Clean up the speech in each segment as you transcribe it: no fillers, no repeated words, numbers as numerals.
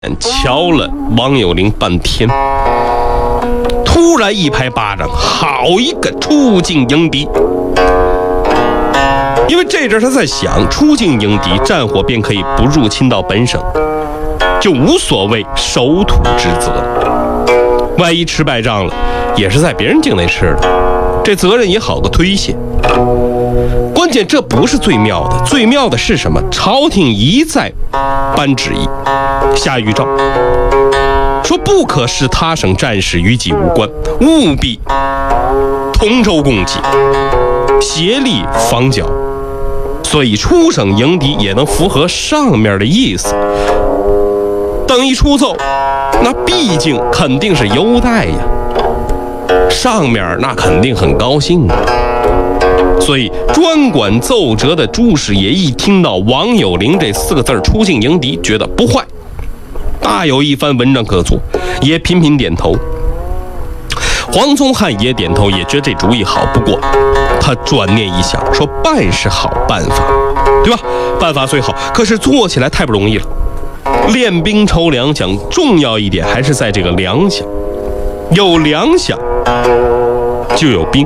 瞧了王有龄半天，突然一拍巴掌，好一个出境迎敌！因为这阵他在想，出境迎敌，战火便可以不入侵到本省，就无所谓守土之责。万一吃败仗了，也是在别人境内吃的，这责任也好个推卸。关键这不是最妙的，最妙的是什么？朝廷一再颁旨意，下谕诏，说不可使他省战事与己无关，务必同舟共济，协力防剿。所以出省迎敌也能符合上面的意思。等一出奏，那毕竟肯定是优待呀，上面那肯定很高兴啊。所以专管奏折的朱师爷一听到王有龄这4个字出境迎敌，觉得不坏，大有一番文章可做，也频频点头。黄宗汉也点头，也觉得这主意好。不过他转念一想，说办是好办法，对吧？办法最好，可是做起来太不容易了。练兵筹粮饷，重要一点还是在这个粮饷，有粮饷就有兵，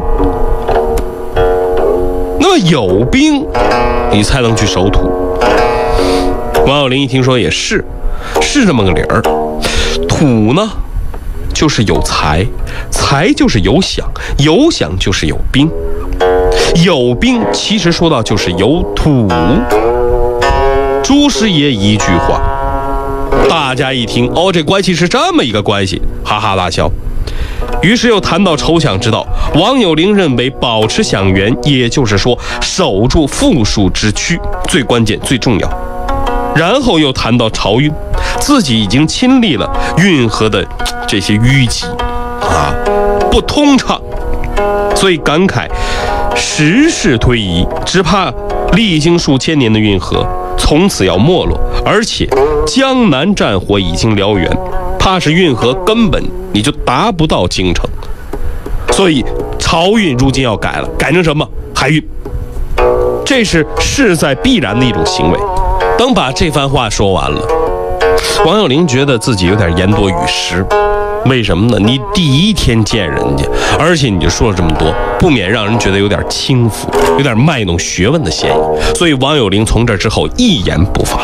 那么有兵你才能去守土。王有龄一听说也是这么个理儿。土呢就是有财，财就是有饷，有饷就是有兵，有兵其实说到就是有土。朱师爷一句话，大家一听，哦，这关系是这么一个关系，哈哈大笑。于是又谈到筹饷之道，王有龄认为保持饷源，也就是说守住富庶之区，最关键最重要。然后又谈到漕运，自己已经亲历了运河的这些淤积啊，不通畅，所以感慨时势推移，只怕历经数千年的运河从此要没落，而且江南战火已经燎原，怕是运河根本你就达不到京城。所以漕运如今要改了，改成什么？海运，这是势在必然的一种行为。等把这番话说完了，王有龄觉得自己有点言多语失。为什么呢？你第一天见人家，而且你就说了这么多，不免让人觉得有点轻浮，有点卖弄学问的嫌疑。所以王有龄从这之后一言不发。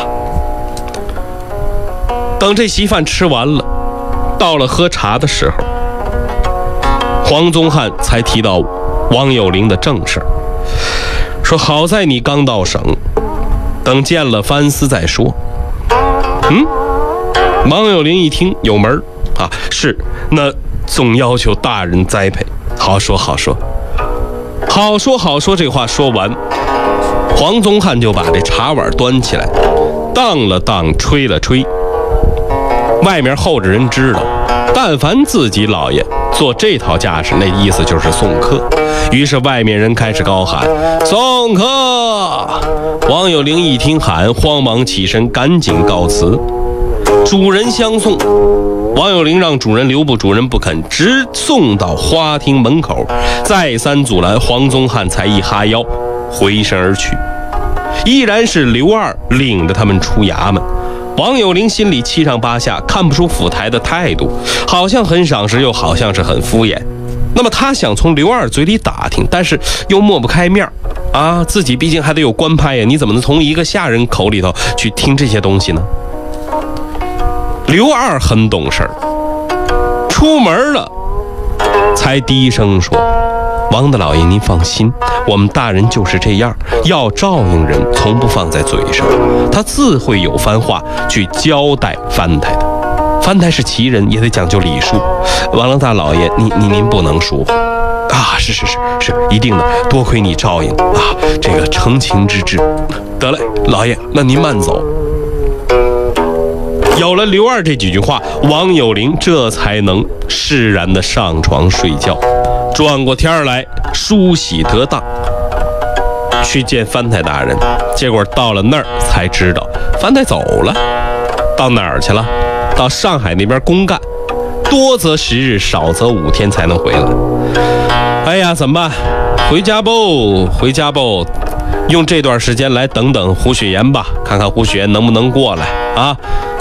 等这席饭吃完了，到了喝茶的时候，黄宗汉才提到王有龄的正事，说好在你刚到省，等见了藩司再说。王有龄一听有门啊，是，那总要求大人栽培。好说好说好说好说，这话说完，黄宗汉就把这茶碗端起来，荡了荡，吹了吹。外面候着人知道，但凡自己老爷做这套架势，那意思就是送客。于是外面人开始高喊送客。王有龄一听喊，慌忙起身赶紧告辞，主人相送。王有龄让主人留步，主人不肯，直送到花厅门口，再三阻拦，黄宗汉才一哈腰回身而去。依然是刘二领着他们出衙门。王有龄心里七上八下，看不出府台的态度，好像很赏识，又好像是很敷衍。那么他想从刘二嘴里打听，但是又抹不开面啊，自己毕竟还得有官派呀，你怎么能从一个下人口里头去听这些东西呢？刘二很懂事儿，出门了才低声说，王大老爷您放心，我们大人就是这样，要照应人从不放在嘴上，他自会有番话去交代藩台的。藩台是旗人，也得讲究礼数，王大老爷您不能说啊。是一定的，多亏你照应啊，这个承情之至。得嘞，老爷，那您慢走。有了刘二这几句话，王有龄这才能释然的上床睡觉。转过天来，梳洗得当，去见藩台大人。结果到了那儿才知道，藩台走了，到哪儿去了？到上海那边公干，多则10日，少则5天才能回来。哎呀，怎么办？回家不？用这段时间来等等胡雪岩吧，看看胡雪岩能不能过来啊。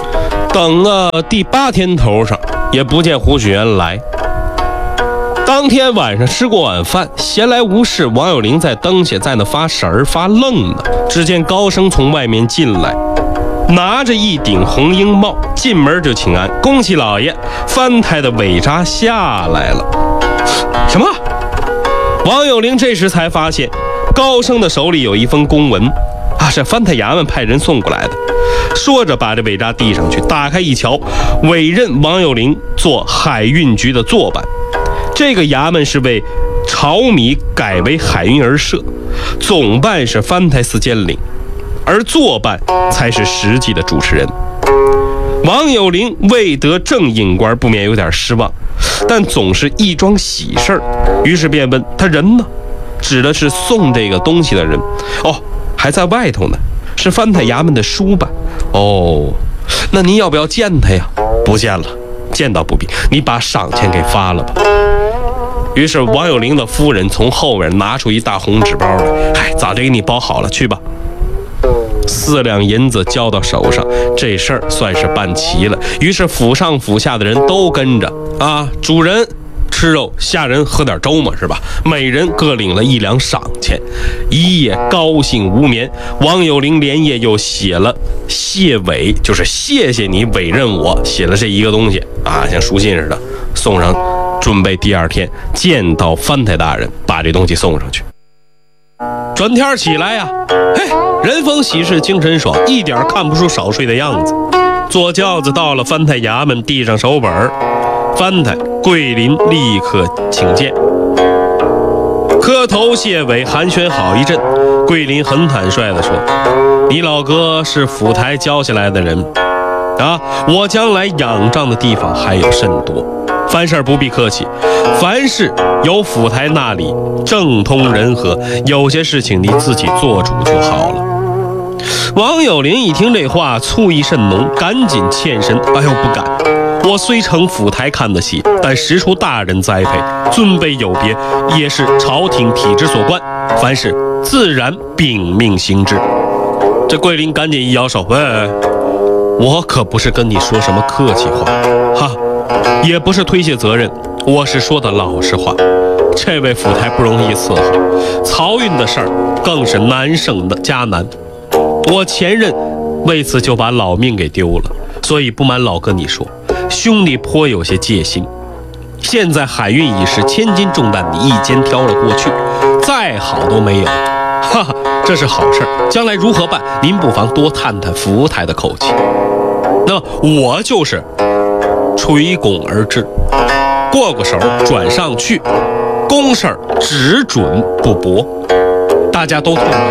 等了第8天头上，也不见胡雪岩来。当天晚上吃过晚饭，闲来无事，王有龄在灯下在那发神儿发愣呢。只见高升从外面进来，拿着一顶红缨帽，进门就请安：“恭喜老爷，翻台的尾扎下来了。”什么？王有龄这时才发现，高升的手里有一封公文，是翻台衙门派人送过来的。说着把这尾扎递上去，打开一瞧，委任王有龄做海运局的坐办。这个衙门是为炒米改为海运而设，总办是翻台司监领，而坐办才是实际的主持人。王有龄未得正印官，不免有点失望，但总是一桩喜事儿，于是便问他人呢，指的是送这个东西的人。还在外头呢，是翻台衙门的书办。那您要不要见他呀？不见了，见到不必，你把赏钱给发了吧。于是王有龄的夫人从后面拿出一大红纸包来，早就给你包好了，去吧。4两银子交到手上，这事儿算是办齐了。于是府上府下的人都跟着主人吃肉，下人喝点粥嘛，是吧？每人各领了1两赏钱，一夜高兴无眠。王有龄连夜又写了谢委，就是谢谢你委任我，写了这一个东西像书信似的送上，准备第2天见到翻台大人，把这东西送上去。转天起来人逢喜事精神爽，一点看不出少睡的样子。坐轿子到了翻台衙门，递上手本，翻台桂林立刻请见。磕头谢尾，寒暄好一阵。桂林很坦率地说：“你老哥是府台教下来的人我将来仰仗的地方还有甚多，凡事不必客气，凡事由府台那里政通人和，有些事情你自己做主就好了。”王有龄一听这话，醋意甚浓，赶紧欠身：“不敢，我虽承府台看得起，但实出大人栽培，尊卑有别，也是朝廷体制所关，凡事自然秉命行之。”这桂林赶紧一摇手：“我可不是跟你说什么客气话也不是推卸责任，我是说的老实话。这位府台不容易伺候，漕运的事儿更是难胜的加难。我前任为此就把老命给丢了，所以不瞒老哥你说，兄弟颇有些戒心。现在海运已是千斤重担，你一肩挑了过去，再好都没有。这是好事，将来如何办？您不妨多探探府台的口气。那我就是垂拱而治，过手转上去，公事只准不驳，大家都痛快。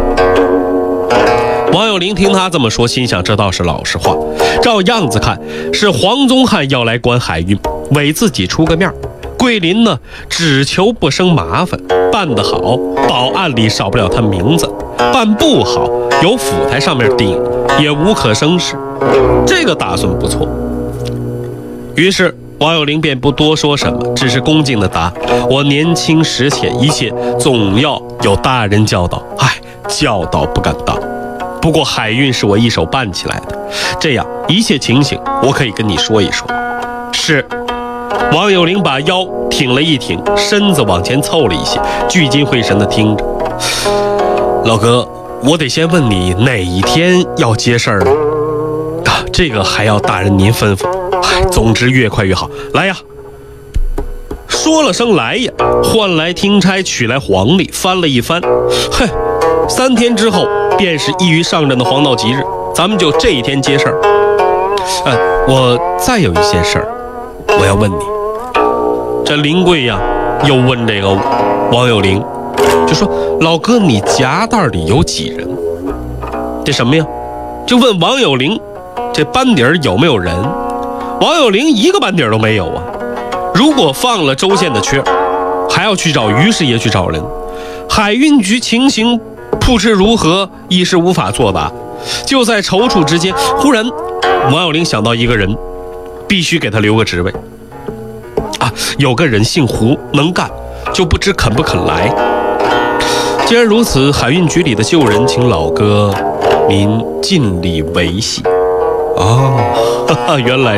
王有龄听他这么说，心想这倒是老实话。照样子看，是黄宗汉要来管海运，委自己出个面。桂林呢，只求不生麻烦，办得好，保案里少不了他名字；办不好，由府台上面顶，也无可生事。这个打算不错。于是王有龄便不多说什么，只是恭敬地答：“我年轻识浅，一切总要有大人教导。教导不敢当。不过海运是我一手办起来的，这样一切情形我可以跟你说一说。”是。王有龄把腰挺了一挺，身子往前凑了一些，聚精会神地听着。老哥，我得先问你哪一天要接事儿呢？这个还要大人您吩咐。总之越快越好。来呀！说了声来呀，唤来听差，取来黄历，翻了一翻。3天之后便是易于上任的黄道吉日，咱们就这一天接事儿。我再有一件事儿我要问你。这林贵呀又问这个王有龄，就说：“老哥，你夹袋里有几人？”这什么呀？就问王有龄这班底有没有人。王有龄一个班底都没有啊！如果放了州县的缺，还要去找于师爷去找人。海运局情形不知如何，一时无法作答。就在踌躇之间，忽然王有龄想到一个人，必须给他留个职位。有个人姓胡，能干，就不知肯不肯来。既然如此，海运局里的旧人，请老哥您尽力维系。 原来